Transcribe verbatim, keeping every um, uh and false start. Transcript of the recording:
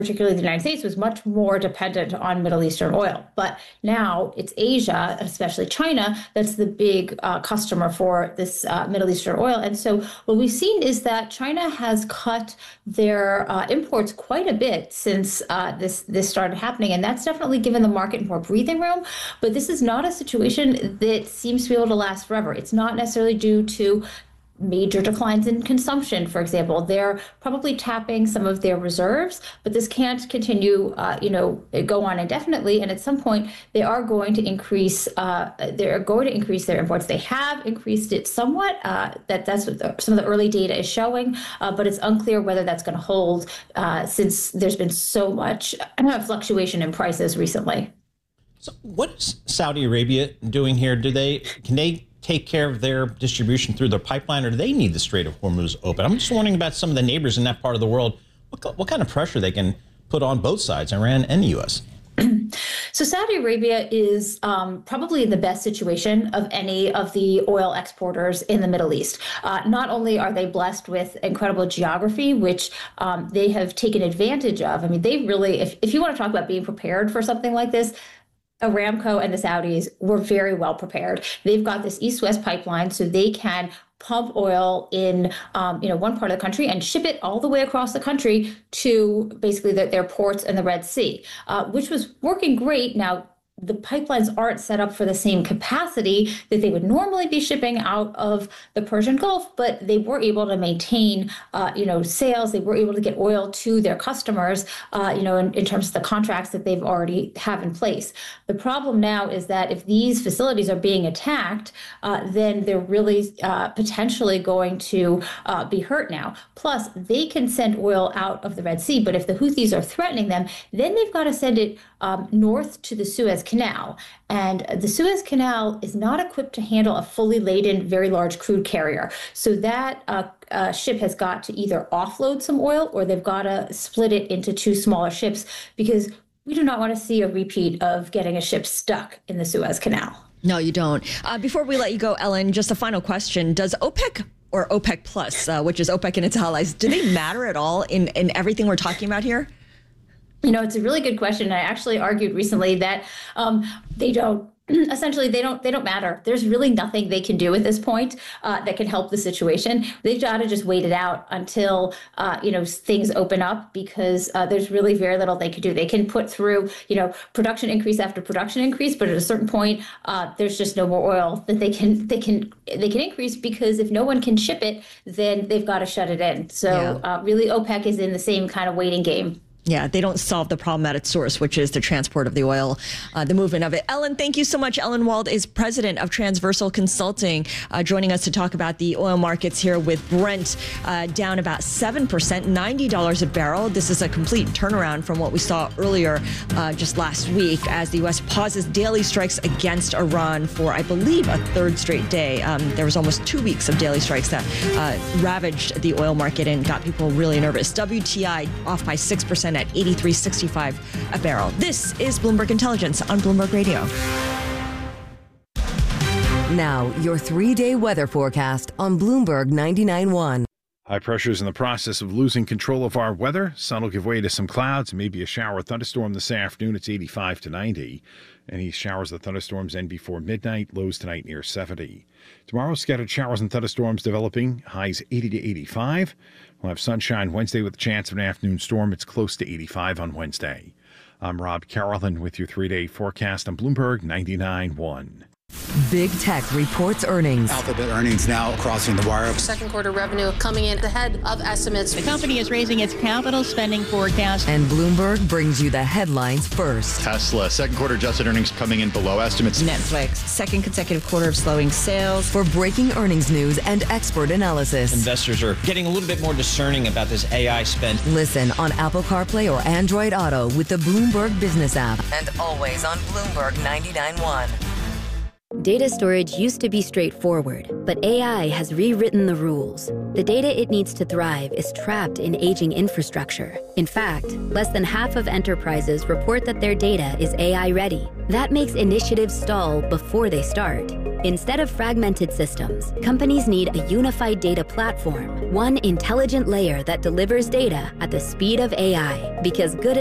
particularly the United States, was much more dependent on Middle Eastern oil. But now it's Asia, especially China, that's the big uh, customer for this uh, Middle Eastern oil. And so what we've seen is that China has cut their uh, imports quite a bit since uh, this, this started happening. And that's definitely given the market more breathing room. But this is not a situation that seems to be able to last forever. It's not necessarily due to major declines in consumption, for example. They're probably tapping some of their reserves, but this can't continue, uh, you know, go on indefinitely. And at some point, they are going to increase. Uh, they're going to increase their imports. They have increased it somewhat. Uh, that that's what the, some of the early data is showing, uh, but it's unclear whether that's going to hold uh, since there's been so much uh, fluctuation in prices recently. So, what's Saudi Arabia doing here? Do they can they take care of their distribution through their pipeline, or do they need the Strait of Hormuz open? I'm just wondering about some of the neighbors in that part of the world, what, what kind of pressure they can put on both sides, Iran and the U S. So Saudi Arabia is um, probably in the best situation of any of the oil exporters in the Middle East. Uh, not only are they blessed with incredible geography, which um, they have taken advantage of. I mean, they really, if, if you want to talk about being prepared for something like this, Aramco and the Saudis were very well prepared. They've got this east-west pipeline, so they can pump oil in, um, you know, one part of the country and ship it all the way across the country to basically the, their ports in the Red Sea, uh, which was working great. Now, the pipelines aren't set up for the same capacity that they would normally be shipping out of the Persian Gulf, but they were able to maintain, uh, you know, sales. They were able to get oil to their customers, uh, you know, in, in terms of the contracts that they've already have in place. The problem now is that if these facilities are being attacked, uh, then they're really uh, potentially going to uh, be hurt now. Plus, they can send oil out of the Red Sea, but if the Houthis are threatening them, then they've got to send it um, north to the Suez Canal. And the Suez Canal is not equipped to handle a fully laden, very large crude carrier. So that uh, uh, ship has got to either offload some oil or they've got to split it into two smaller ships, because we do not want to see a repeat of getting a ship stuck in the Suez Canal. No, you don't. Uh, before we let you go, Ellen, just a final question. Does OPEC or OPEC Plus, uh, which is OPEC and its allies, do they matter at all in, in everything we're talking about here? You know, it's a really good question. I actually argued recently that um, they don't. Essentially, they don't they don't matter. There's really nothing they can do at this point uh, that can help the situation. They've got to just wait it out until, uh, you know, things open up, because uh, there's really very little they can do. They can put through, you know, production increase after production increase, but at a certain point, uh, there's just no more oil that they can they can they can increase, because if no one can ship it, then they've got to shut it in. So yeah. uh, really, OPEC is in the same kind of waiting game. Yeah, they don't solve the problem at its source, which is the transport of the oil, uh, the movement of it. Ellen, thank you so much. Ellen Wald is president of Transversal Consulting, uh, joining us to talk about the oil markets here with Brent uh, down about seven percent, ninety dollars a barrel. This is a complete turnaround from what we saw earlier uh, just last week, as the U S pauses daily strikes against Iran for, I believe, a third straight day. Um, there was almost two weeks of daily strikes that uh, ravaged the oil market and got people really nervous. W T I off by six percent at eighty-three sixty-five a barrel. This is Bloomberg Intelligence on Bloomberg Radio. Now, your three-day weather forecast on Bloomberg ninety-nine point one. High pressure is in the process of losing control of our weather. Sun will give way to some clouds, maybe a shower or thunderstorm this afternoon. It's eighty-five to ninety. Any showers or thunderstorms end before midnight. Lows tonight near seventy. Tomorrow, scattered showers and thunderstorms developing. Highs eighty to eighty-five. We'll have sunshine Wednesday with a chance of an afternoon storm. It's close to eighty-five on Wednesday. I'm Rob Carolan with your three-day forecast on Bloomberg ninety-nine point one. Big Tech reports earnings. Alphabet earnings now crossing the wire. Second quarter revenue coming in ahead of estimates. The company is raising its capital spending forecast. And Bloomberg brings you the headlines first. Tesla, second quarter adjusted earnings coming in below estimates. Netflix, second consecutive quarter of slowing sales. For breaking earnings news and expert analysis. Investors are getting a little bit more discerning about this A I spend. Listen on Apple CarPlay or Android Auto with the Bloomberg Business app. And always on Bloomberg ninety-nine point one. Data storage used to be straightforward, but A I has rewritten the rules. The data it needs to thrive is trapped in aging infrastructure. In fact, less than half of enterprises report that their data is A I ready. That makes initiatives stall before they start. Instead of fragmented systems, companies need a unified data platform, one intelligent layer that delivers data at the speed of A I, because good